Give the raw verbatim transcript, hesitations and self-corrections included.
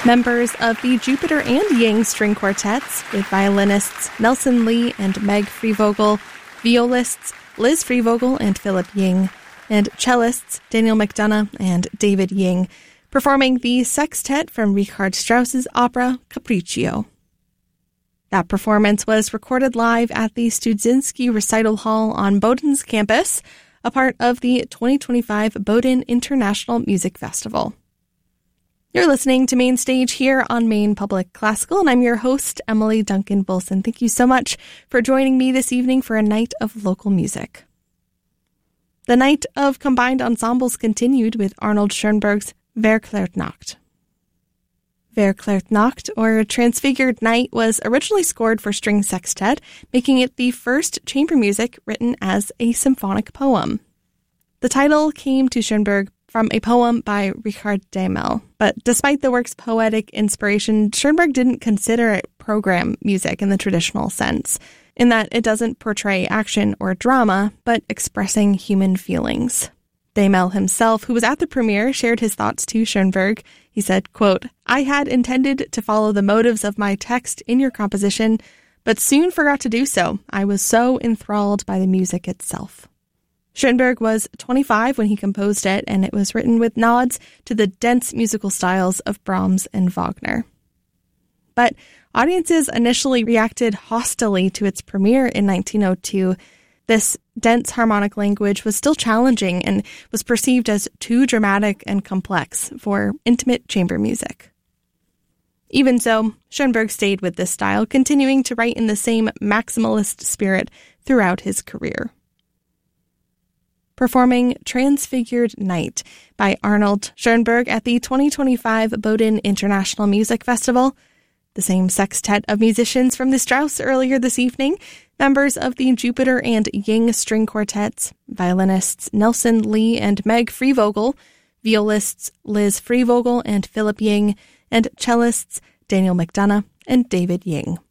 Members of the Jupiter and Ying string quartets, with violinists Nelson Lee and Meg Freevogel, violists Liz Freevogel and Philip Ying, and cellists Daniel McDonough and David Ying, performing the sextet from Richard Strauss's opera Capriccio. That performance was recorded live at the Studzinski Recital Hall on Bowdoin's campus, a part of the twenty twenty-five Bowdoin International Music Festival. You're listening to Main Stage here on Maine Public Classical, and I'm your host, Emily Duncan Wilson. Thank you so much for joining me this evening for a night of local music. The night of combined ensembles continued with Arnold Schoenberg's Verklärte Nacht. Verklärte Nacht, or Transfigured Night, was originally scored for string sextet, making it the first chamber music written as a symphonic poem. The title came to Schoenberg from a poem by Richard Daimel. But despite the work's poetic inspiration, Schoenberg didn't consider it program music in the traditional sense, in that it doesn't portray action or drama, but expressing human feelings. Daimel himself, who was at the premiere, shared his thoughts to Schoenberg. He said, quote, "I had intended to follow the motives of my text in your composition, but soon forgot to do so. I was so enthralled by the music itself." Schoenberg was twenty-five when he composed it, and it was written with nods to the dense musical styles of Brahms and Wagner. But audiences initially reacted hostilely to its premiere in nineteen oh two. This dense harmonic language was still challenging and was perceived as too dramatic and complex for intimate chamber music. Even so, Schoenberg stayed with this style, continuing to write in the same maximalist spirit throughout his career. Performing Transfigured Night by Arnold Schoenberg at the twenty twenty-five Bowdoin International Music Festival, the same sextet of musicians from the Strauss earlier this evening, members of the Jupiter and Ying string quartets, violinists Nelson Lee and Meg Freevogel, violists Liz Freevogel and Philip Ying, and cellists Daniel McDonough and David Ying.